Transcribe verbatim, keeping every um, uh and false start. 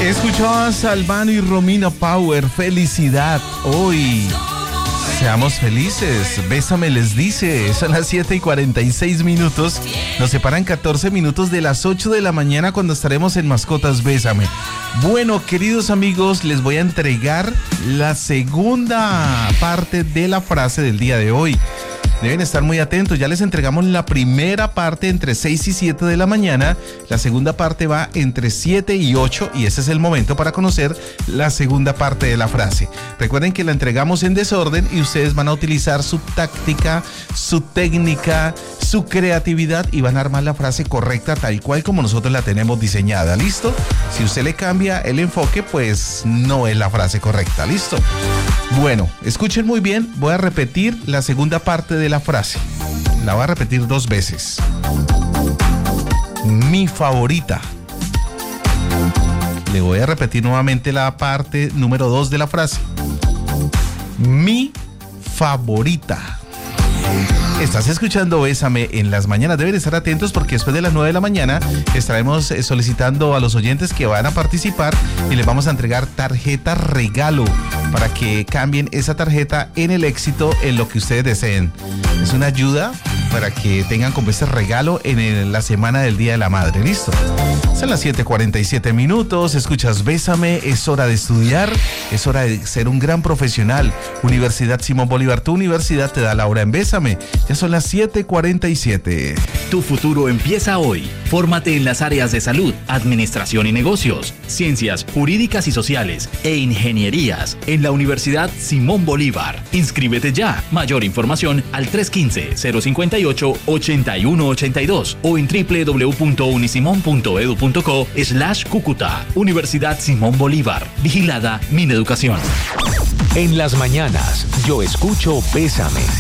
Escuchabas a Albano y Romina Power, Felicidad. Hoy seamos felices. Bésame les dice. Son las siete y cuarenta y seis minutos. Nos separan catorce minutos de las ocho de la mañana cuando estaremos en Mascotas Bésame. Bueno, queridos amigos, les voy a entregar la segunda parte de la frase del día de hoy. Deben estar muy atentos, ya les entregamos la primera parte entre seis y siete de la mañana, la segunda parte va entre siete y ocho y ese es el momento para conocer la segunda parte de la frase. Recuerden que la entregamos en desorden y ustedes van a utilizar su táctica, su técnica, su creatividad y van a armar la frase correcta tal cual como nosotros la tenemos diseñada, ¿listo? Si usted le cambia el enfoque, pues no es la frase correcta, ¿listo? Bueno, escuchen muy bien, voy a repetir la segunda parte de la frase. La voy a repetir dos veces. Mi favorita. Le voy a repetir nuevamente la parte número dos de la frase. Mi favorita. Estás escuchando Bésame en las mañanas. Deben estar atentos porque después de las nueve de la mañana estaremos solicitando a los oyentes que van a participar y les vamos a entregar tarjeta regalo para que cambien esa tarjeta en el éxito en lo que ustedes deseen. Es una ayuda para que tengan como este regalo en el, la semana del Día de la Madre. ¿Listo? Son las siete cuarenta y siete minutos. Escuchas Bésame. Es hora de estudiar. Es hora de ser un gran profesional. Universidad Simón Bolívar, tu universidad te da la hora en Bésame. Ya son las siete cuarenta y siete. Tu futuro empieza hoy. Fórmate en las áreas de salud, administración y negocios, ciencias jurídicas y sociales e ingenierías en la Universidad Simón Bolívar. Inscríbete ya. Mayor información al tres uno cinco, cero cinco ocho, ocho uno ocho dos o en doble u doble u doble u punto unisimón punto edu punto co slash Cúcuta. Universidad Simón Bolívar. Vigilada Mineducación. En las mañanas, yo escucho Bésame.